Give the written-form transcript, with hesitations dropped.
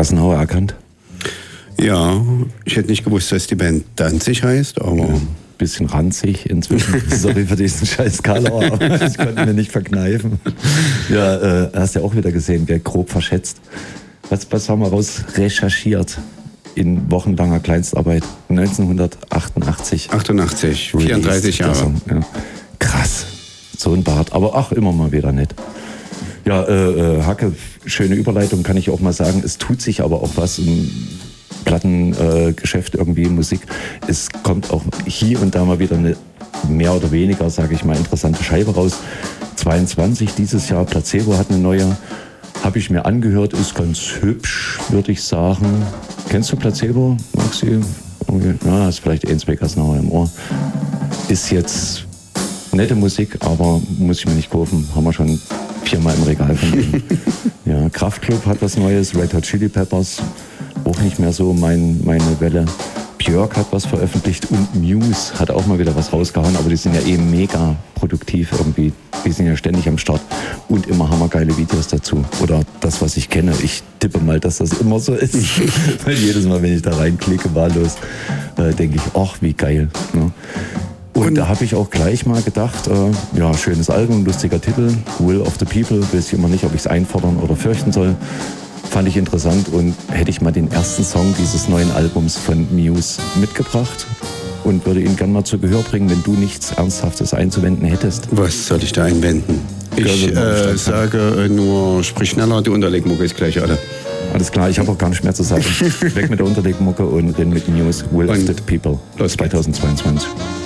Gassenhauer erkannt? Ja, ich hätte nicht gewusst, dass die Band Danzig heißt, aber... Ja, bisschen ranzig inzwischen. Sorry für diesen scheiß Karlauer, aber das konnten wir nicht verkneifen. Ja, hast ja auch wieder gesehen, gell? Grob verschätzt. Was haben wir raus recherchiert in wochenlanger Kleinstarbeit? 1988. 88, 34 Jahre. Ja. Krass, so ein Bart, aber ach, immer mal wieder nett. Ja, Hacke, schöne Überleitung, kann ich auch mal sagen. Es tut sich aber auch was im Plattengeschäft irgendwie in Musik. Es kommt auch hier und da mal wieder eine mehr oder weniger, sage ich mal, interessante Scheibe raus. 22 dieses Jahr, Placebo hat eine neue. Habe ich mir angehört, ist ganz hübsch, würde ich sagen. Kennst du Placebo, Maxi? Ja, hast vielleicht zwei Gassenhauer im Ohr. Ist jetzt nette Musik, aber muss ich mir nicht kaufen. Haben wir schon 4-mal im Regal von denen. Ja, Kraftklub hat was Neues, Red Hot Chili Peppers, auch nicht mehr so meine Welle. Björk hat was veröffentlicht und Muse hat auch mal wieder was rausgehauen, aber die sind ja mega produktiv irgendwie. Die sind ja ständig am Start und immer hammergeile Videos dazu. Oder das, was ich kenne. Ich tippe mal, dass das immer so ist. Weil jedes Mal, wenn ich da reinklicke, wahllos, denke ich, ach, wie geil. Ne? Und da habe ich auch gleich mal gedacht, ja, schönes Album, lustiger Titel, Will of the People, weiß ich immer nicht, ob ich es einfordern oder fürchten soll. Fand ich interessant und hätte ich mal den ersten Song dieses neuen Albums von Muse mitgebracht und würde ihn gerne mal zu Gehör bringen, wenn du nichts Ernsthaftes einzuwenden hättest. Was soll ich da einwenden? Ich sage nur, sprich schneller, die Unterlegmucke ist gleich alle. Alles klar, ich habe auch gar nicht mehr zu sagen. Weg mit der Unterlegmucke und reden mit Muse, Will of the People, 2022.